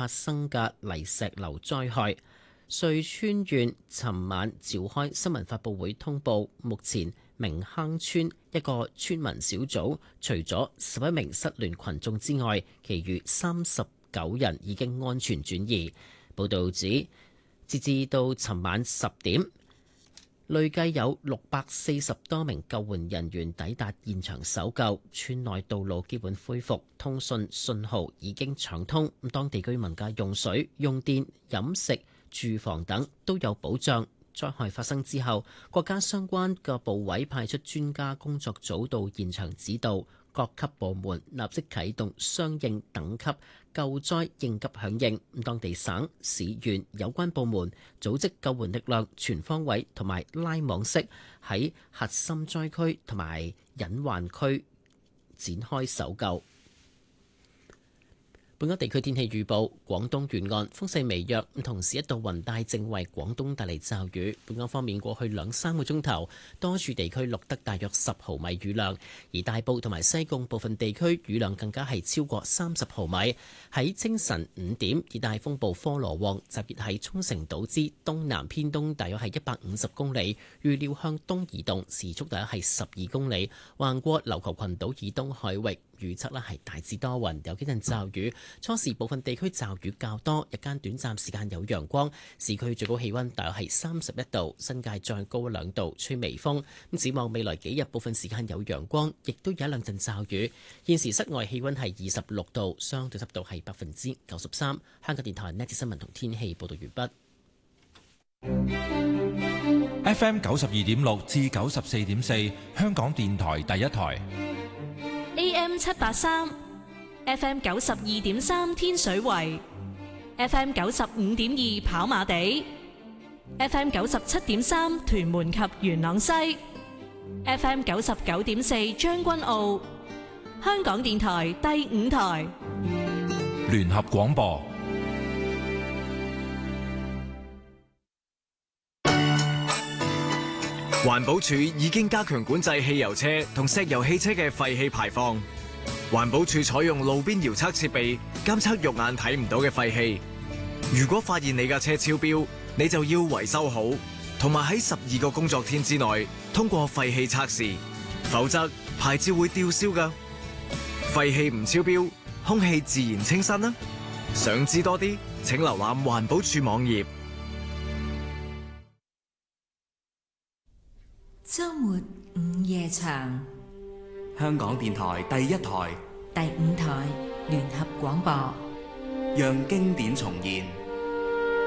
發生嘅泥石流災害。瑞川縣尋晚召開新聞發佈會，通報目前明坑村一個村民小組，除咗11名失聯群眾之外，其餘39人已經安全轉移。報導指，截至到尋晚10點，累計有640多名救援人員抵達現場搜救，村內道路基本恢復，通訊信號已經暢通。當地居民嘅用水、用電、飲食、住房等都有保障。災害發生之後，國家相關嘅部委派出專家工作組到現場指導，各級部門立即啟動相應等級救災應急響應。當地省市縣有關部門組織救援力量，全方位同埋拉網式喺核心災區同埋隱患區展開搜救。本港地區天氣預報：廣東沿岸風勢微弱，同時一道雲帶正為廣東帶嚟驟雨。本港方面，過去2-3個鐘頭，多處地區錄得大約10毫米雨量，而大埔同埋西貢部分地區雨量更加係超過30毫米。喺清晨5點，熱帶風暴科羅旺集結喺沖繩島之東南偏東，大約係150公里，預料向東移動，時速大約係12公里，橫過琉球群島以東海域。預測係大致多雲，有幾陣驟雨。初時部分地區驟雨較多，日間短暫時間有陽光。市區最高氣溫大約係31度，新界再高2度，吹微風。咁展望未來幾日，部分時間有陽光，亦都有一兩陣驟雨。現時室外氣溫係26度，相對濕度係93%。香港電台呢節新聞同天氣報道完畢。FM 92.6至94.4，香港電台第一台。 AM 783 FM 92.3天水圍 FM 95.2跑馬地 FM 97.3屯門及元朗西 FM 99.4將軍澳。香港電台第5台聯合廣播。 環保署已經加強管制汽油車同石油汽車嘅廢氣排放。環保署採用路邊遙測設備監測肉眼睇唔到嘅廢氣。如果發現你架車超標，你就要維修好，同埋喺12個工作天之內通過廢氣測試，否則牌照會吊銷㗎。廢氣唔超標，空氣自然清新啦。想知多啲，請瀏覽環保署網頁。 周末午夜場， 香港電台第1台、 第5台聯合廣播， 讓經典重現。